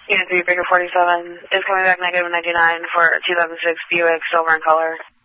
Unit 3, Baker 47 is coming back negative 99 for 2006 Buick, silver in color.